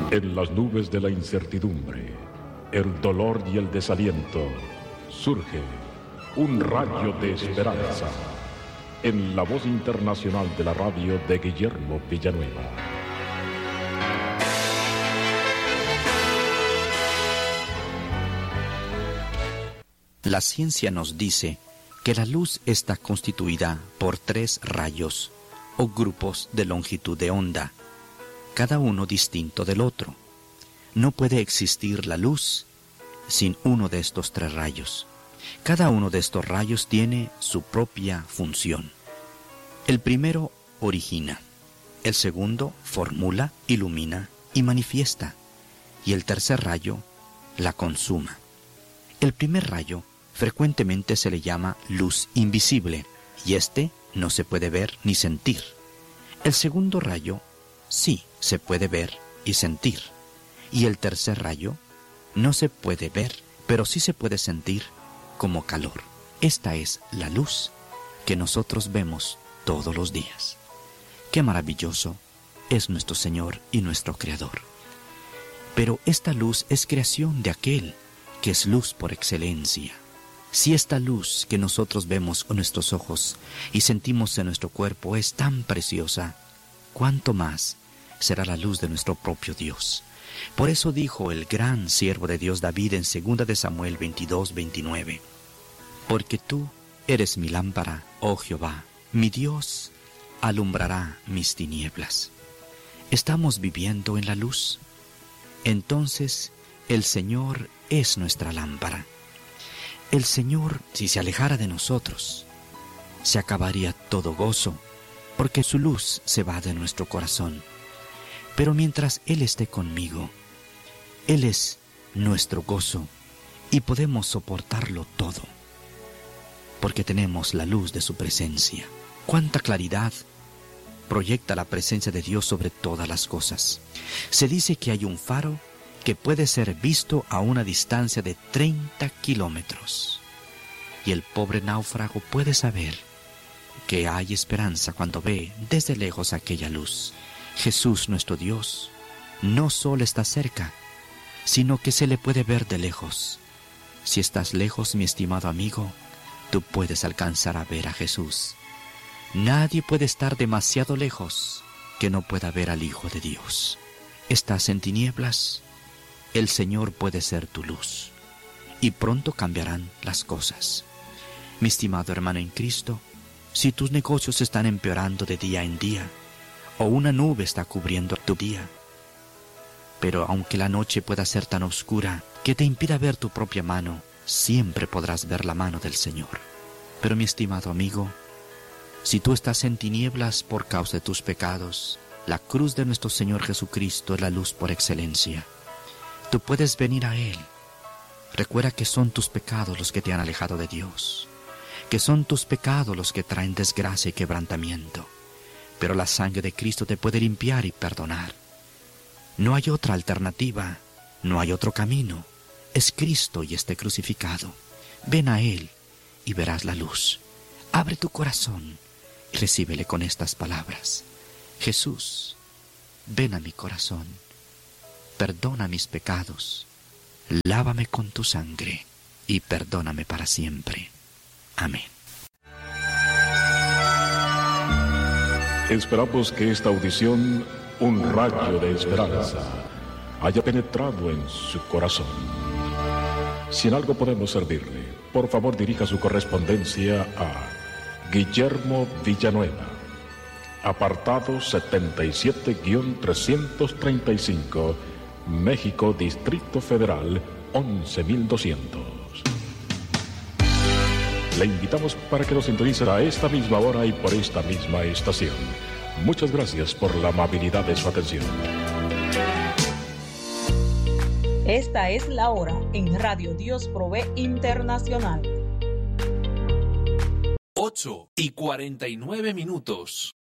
En las nubes de la incertidumbre, el dolor y el desaliento, surge un rayo de esperanza en la voz internacional de la radio de Guillermo Villanueva. La ciencia nos dice que la luz está constituida por 3 rayos o grupos de longitud de onda, cada uno distinto del otro. No puede existir la luz sin uno de estos 3 rayos. Cada uno de estos rayos tiene su propia función. El primero origina, el segundo formula, ilumina y manifiesta, y el tercer rayo la consuma. El primer rayo frecuentemente se le llama luz invisible, y este no se puede ver ni sentir. El segundo rayo sí se puede ver y sentir, y el tercer rayo no se puede ver, pero sí se puede sentir como calor. Esta es la luz que nosotros vemos todos los días. Qué maravilloso es nuestro Señor y nuestro Creador. Pero esta luz es creación de aquel que es luz por excelencia. Si esta luz que nosotros vemos con nuestros ojos y sentimos en nuestro cuerpo es tan preciosa, ¿cuánto más será la luz de nuestro propio Dios? Por eso dijo el gran siervo de Dios David en 2 de Samuel 22:29, porque tú eres mi lámpara, oh Jehová, mi Dios alumbrará mis tinieblas. ¿Estamos viviendo en la luz? Entonces el Señor es nuestra lámpara. El Señor, si se alejara de nosotros, se acabaría todo gozo, porque su luz se va de nuestro corazón. Pero mientras Él esté conmigo, Él es nuestro gozo y podemos soportarlo todo, porque tenemos la luz de su presencia. ¡Cuánta claridad proyecta la presencia de Dios sobre todas las cosas! Se dice que hay un faro que puede ser visto a una distancia de 30 kilómetros. Y el pobre náufrago puede saber que hay esperanza cuando ve desde lejos aquella luz. Jesús, nuestro Dios, no solo está cerca, sino que se le puede ver de lejos. Si estás lejos, mi estimado amigo, tú puedes alcanzar a ver a Jesús. Nadie puede estar demasiado lejos que no pueda ver al Hijo de Dios. ¿Estás en tinieblas? El Señor puede ser tu luz, y pronto cambiarán las cosas. Mi estimado hermano en Cristo, si tus negocios están empeorando de día en día, o una nube está cubriendo tu día, pero aunque la noche pueda ser tan oscura que te impida ver tu propia mano, siempre podrás ver la mano del Señor. Pero mi estimado amigo, si tú estás en tinieblas por causa de tus pecados, la cruz de nuestro Señor Jesucristo es la luz por excelencia. Tú puedes venir a Él. Recuerda que son tus pecados los que te han alejado de Dios, que son tus pecados los que traen desgracia y quebrantamiento. Pero la sangre de Cristo te puede limpiar y perdonar. No hay otra alternativa, no hay otro camino. Es Cristo y este crucificado. Ven a Él y verás la luz. Abre tu corazón y recíbele con estas palabras. Jesús, ven a mi corazón. Perdona mis pecados, lávame con tu sangre y perdóname para siempre. Amén. Esperamos que esta audición, un rayo de esperanza, haya penetrado en su corazón. Si en algo podemos servirle, por favor dirija su correspondencia a Guillermo Villanueva, apartado 77-335, México, Distrito Federal, 11.200. Le invitamos para que nos sintonice a esta misma hora y por esta misma estación. Muchas gracias por la amabilidad de su atención. Esta es la hora en Radio Dios Provee Internacional. 8:49.